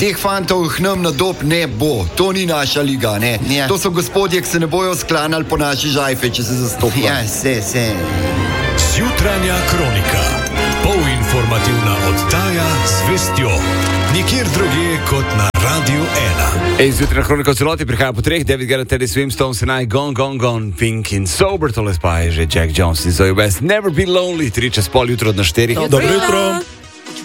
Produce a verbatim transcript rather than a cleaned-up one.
Teh fantov k nam na dob ne bo, to ni naša liga, ne. Ja. To so gospodje, ki se ne bojo sklanjali po naši žajfe, če se zastopijo. Ja, se, se. Jutranja kronika. Polinformativna oddaja z vestjo. Nikjer drugje kot na Radio ena. Ej, zjutraj kronika v celoti prihaja po treh, David Guetta, Teddy Swimstone, Sinai, Gone, Gone, Gone, Pink in Sober, tole spa je že Jack Jones in Zoe West. Never be lonely, tri čez pol jutro od na štirih. Dobro jutro.